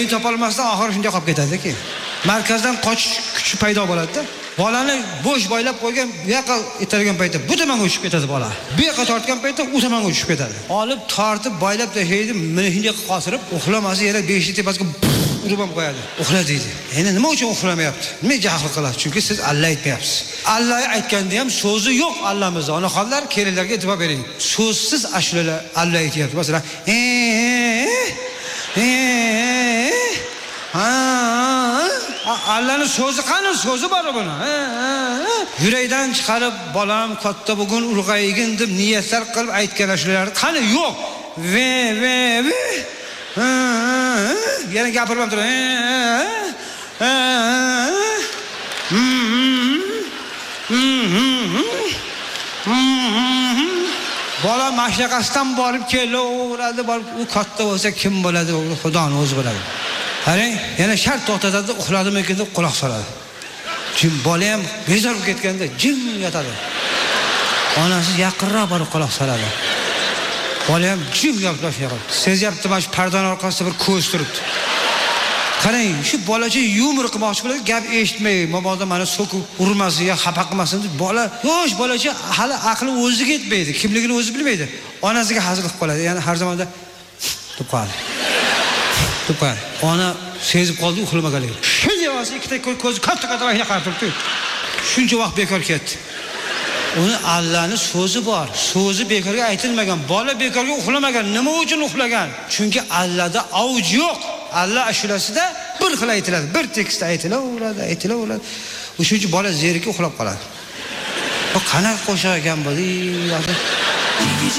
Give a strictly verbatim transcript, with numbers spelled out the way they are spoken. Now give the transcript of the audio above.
joyini topolmasdan oxiri shunday qolib ketadi-ki. Markazdan qochish kuchi paydo bo'ladi-da. Bolani bo'sh boylab qo'ygan, bu yoqqa itargan paytda bu tomonga uchib ketadi bola. Bu yoqqa tortgan paytda u tomonga uchib ketadi. Olib, tortib, boylab tashlaydi, meni shunday qosirib, uxlamasa yana beshlik tepasiga urib ham qo'yadi. Uxla deydi. Endi nima uchun uxlamayapti? Nima jahl qiladi? Chunki siz Alloh aytmayapsiz. Alloh aytganda ham so'zi yo'q Allohimiz. Onaxonlar, kelinlarga e'tibor bering. So'zsiz ashulalar Alloh aytyapti. Masalan, ha Allah'ın so'zi qani, so'zi bor buni. Yurakdan chiqarib, bolam katta bugun ulg'aygin deb niyatlar qilib aytgan ashulalar qani yo'q. Ve ve ve. Yana gapirib turib. Bola mashaqasidan borib kelaveradi, borib u katta bo'lsa kim bo'ladi? Xudoning o'zi biladi. Qarang, yana shart to'xtatadi, uxladimikin deb quloq soladi. Jim bola ham bezor bo'lib ketganda jim yotadi. Onasi yaqinroq borib quloq soladi. Bola ham jim yotib, sezyapti, mana shu pardaning orqasida bir ko'z turibdi. Qarang, shu bolacha yumor qilmoqchi bo'ladi, gap eshitmay, mabodo meni so'kib urmasin yo xafa qilmasin deb bola, yosh bolacha hali aqli o'ziga yetmaydi, kimligini o'zi bilmaydi. Onasiga hazil qilib qoladi. Ya'ni har zamonda deb qoladi. Deb qoladi. Ona sezib qoldi uxlamaganligi. Shunday bo'lsa ikkita ko'zi katta-katta vaqtga qarab turibdi. Shuncha vaqt bekor ketdi. Uni Allohning so'zi bor. So'zi bekorga aytilmagan. Bola bekorga uxlamagan. Nima uchun uxlagan? Chunki Allohda avj yo'q. Alloh ashulasida bir xil aytiladi, bir tekstda aytilaveradi, aytilaveradi. O'shuning bola zerikib uxlab qoladi. Bu qanaqa qo'shiq ekan bu?